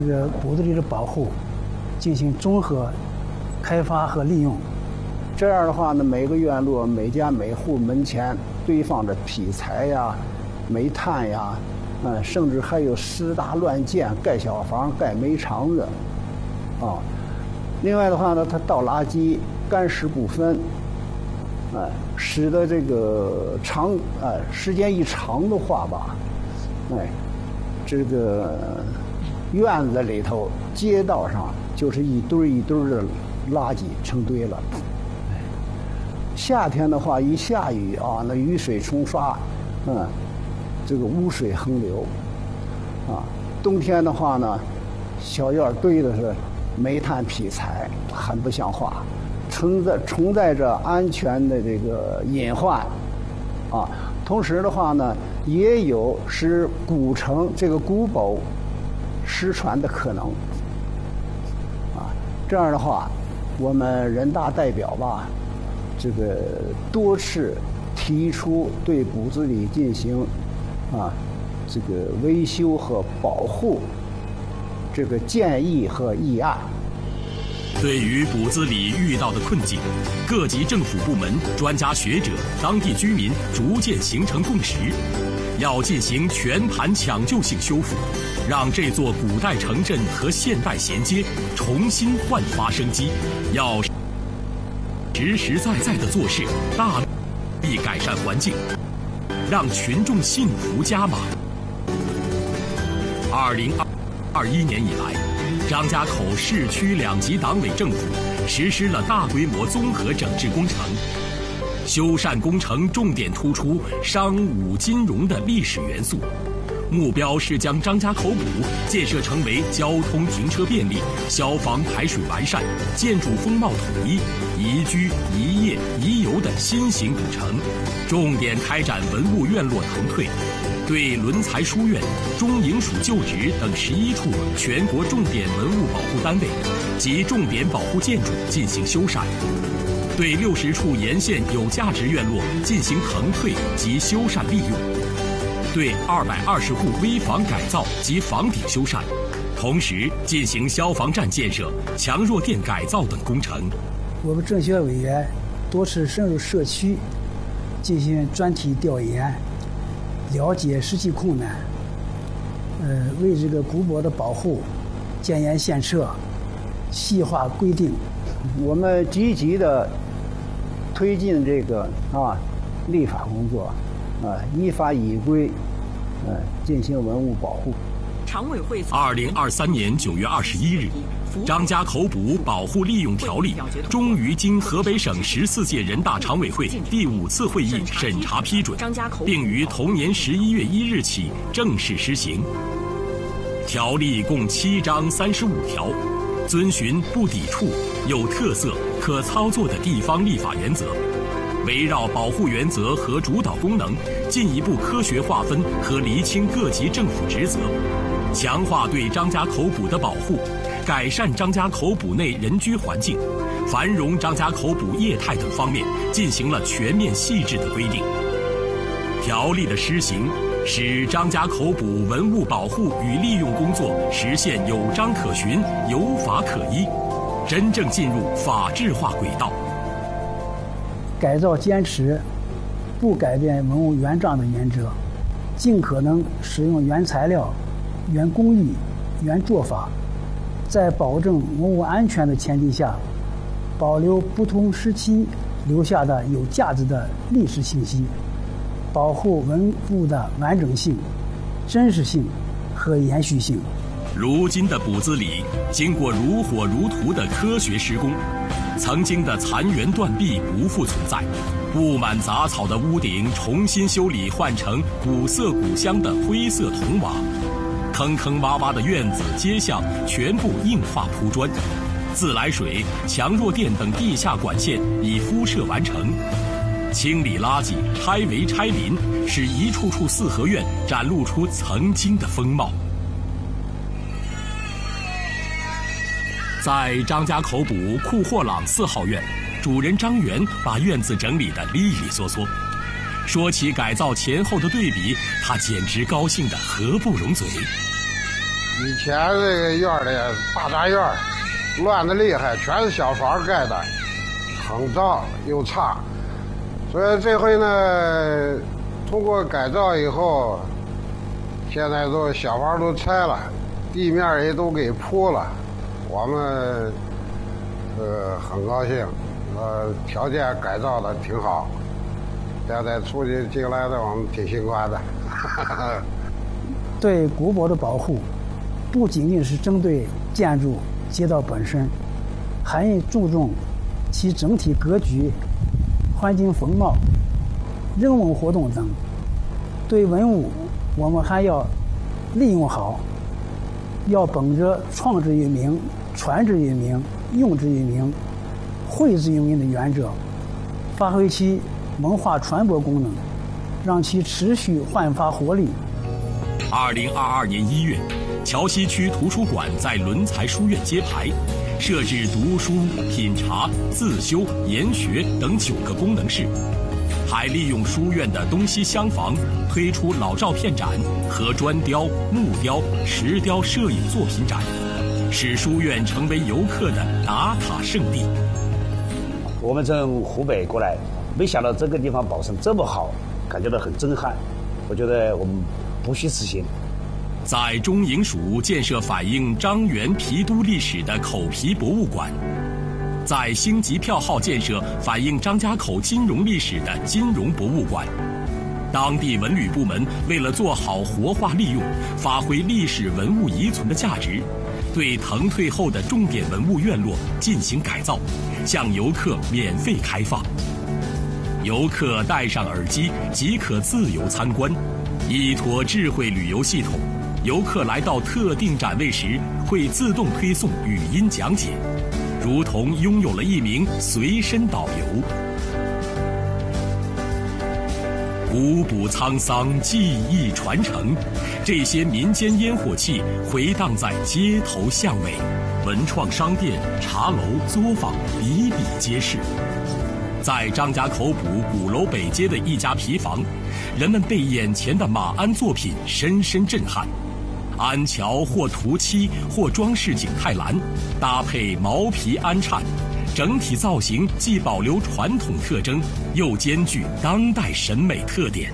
这个骨子里的保护进行综合开发和利用。 这样的话呢，每个院落每家每户门前堆放着劈柴呀、煤炭呀，甚至还有私搭乱建、盖小房、盖煤厂子，啊。另外的话呢，它倒垃圾干湿不分，使得这个时间一长的话吧，这个院子里头、街道上就是一堆一堆的垃圾成堆了。夏天的话，一下雨啊，那雨水冲刷，这个污水横流，啊，冬天的话呢，小院堆的是煤炭劈柴，很不像话，存在着安全的这个隐患，啊，同时的话呢，也有使古城这个古堡失传的可能，啊，这样的话，我们人大代表吧，这个多次提出对骨子里进行这个维修和保护这个建议和议案。 对于骨子里遇到的困境，各级政府部门、专家学者、当地居民逐渐形成共识，要进行全盘抢救性修复，让这座古代城镇和现代衔接，重新焕发生机。要实实在在地做事，大力改善环境，让群众幸福加码。2021年以来，张家口市区2级党委政府实施了大规模综合整治工程，修缮工程重点突出商务金融的历史元素，目标是将张家口堡建设成为交通停车便利、消防排水完善、建筑风貌统一、宜居宜业宜游的新型古城，重点开展文物院落腾退，对伦才书院、中营署旧址等11处全国重点文物保护单位及重点保护建筑进行修缮，对60处沿线有价值院落进行腾退及修缮利用，对220户危房改造及房顶修缮，同时进行消防站建设、强弱电改造等工程。 我们政协委员多次深入社区进行专题调研，了解实际困难，为这个古堡的保护建言献策，细化规定。 我们积极的推进这个立法工作，依法依规，进行文物保护。 常委会2023年9月21日，张家口堡保护利用条例终于经河北省14届人大常委会第5次会议审查批准，并于同年11月1日起正式施行。条例共7章35条，遵循不抵触、有特色、可操作的地方立法原则，围绕保护原则和主导功能，进一步科学划分和厘清各级政府职责，强化对张家口堡的保护，改善张家口堡内人居环境、繁荣张家口堡业态等方面进行了全面细致的规定。条例的施行，使张家口堡文物保护与利用工作实现有章可循、有法可依，真正进入法治化轨道。 改造坚持不改变文物原状的原则，尽可能使用原材料、原工艺、原做法，在保证文物安全的前提下，保留不同时期留下的有价值的历史信息，保护文物的完整性、真实性和延续性。 如今的堡子里，经过如火如荼的科学施工，曾经的残垣断壁不复存在，布满杂草的屋顶重新修理换成古色古香的灰色铜瓦，坑坑洼洼的院子街巷全部硬化铺砖，自来水、强弱电等地下管线已敷设完成，清理垃圾、拆围拆邻，使一处处四合院展露出曾经的风貌。在张家口堡库货朗4号院，主人张元把院子整理得利利索索。说起改造前后的对比，他简直高兴得合不拢嘴。 以前这个院里大杂院乱得厉害，全是小房盖的，很脏又差。所以这回呢，通过改造以后，现在都小房都拆了，地面也都给铺了，我们很高兴，条件改造的挺好。现在出去进来的我们挺心宽的。 对古堡的保护，不仅仅是针对建筑街道本身，还注重其整体格局、环境风貌、人文活动等。对文物，我们还要利用好，要本着创之于民、传之于民、用之于民、惠之于民的原则，发挥其文化传播功能，让其持续焕发活力。 2022年1月，桥西区图书馆在伦才书院揭牌，设置读书、品茶、自修、研学等9个功能室，还利用书院的东西厢房推出老照片展和砖雕、木雕、石雕摄影作品展，使书院成为游客的打卡圣地。 我们从湖北过来，没想到这个地方保存这么好，感觉到很震撼。我觉得我们不虚此行。 在中营署建设反映张园皮都历史的口皮博物馆，在星级票号建设反映张家口金融历史的金融博物馆。当地文旅部门为了做好活化利用，发挥历史文物遗存的价值，对腾退后的重点文物院落进行改造，向游客免费开放。游客戴上耳机即可自由参观，依托智慧旅游系统，游客来到特定展位时会自动推送语音讲解，如同拥有了一名随身导游。古朴沧桑，技艺传承，这些民间烟火气回荡在街头巷尾，文创商店、茶楼、作坊比比皆是。在张家口堡鼓楼北街的一家皮房，人们被眼前的马鞍作品深深震撼。鞍桥或涂漆或装饰景泰蓝，搭配毛皮鞍颤，整体造型既保留传统特征，又兼具当代审美特点。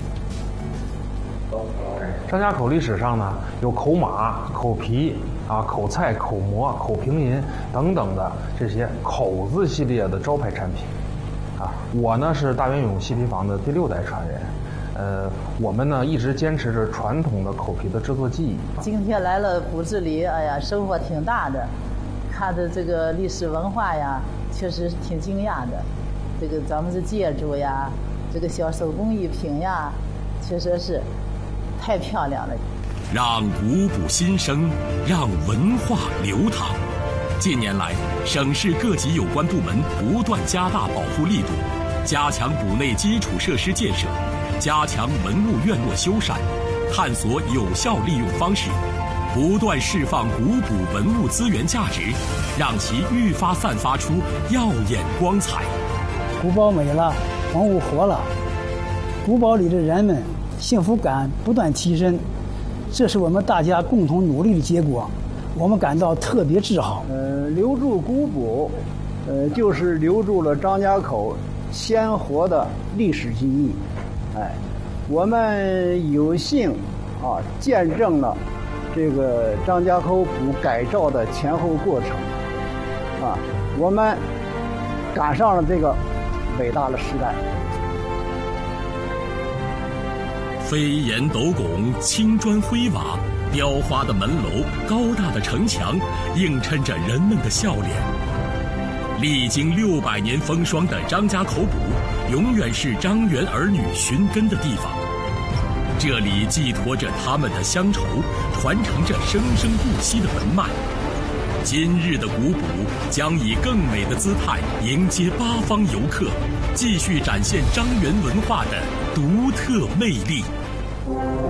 张家口历史上呢，有口马、口皮口菜、口蘑、口平银等等的这些口字系列的招牌产品。我呢是大元永漆皮房的第6代传人。我们呢一直坚持着传统的口皮的制作技艺。 今天来了古治里，哎呀，收获挺大的，看的这个历史文化呀，确实挺惊讶的。这个咱们的建筑呀，这个小手工艺品呀，确实是太漂亮了。 让古朴新生，让文化流淌。近年来，省市各级有关部门不断加大保护力度，加强堡内基础设施建设，加强文物院落修缮，探索有效利用方式，不断释放古堡文物资源价值，让其愈发散发出耀眼光彩。 古堡美了，文物活了，古堡里的人们幸福感不断提升，这是我们大家共同努力的结果，我们感到特别自豪。 留住古堡，就是留住了张家口鲜活的历史记忆。我们有幸见证了这个张家口堡改造的前后过程，我们赶上了这个伟大的时代。 飞檐斗拱，青砖灰瓦，雕花的门楼，高大的城墙，映衬着人们的笑脸。历经600年风霜的张家口堡，永远是张园儿女寻根的地方。这里寄托着他们的乡愁，传承着生生不息的文脉。今日的古堡将以更美的姿态迎接8方游客，继续展现张园文化的独特魅力。